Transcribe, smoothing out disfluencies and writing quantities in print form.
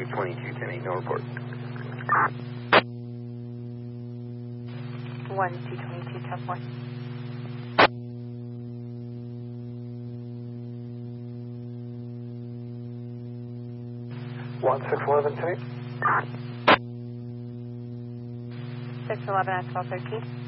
2210-8, no report. 1222, 1611 tape. 611 at 1213.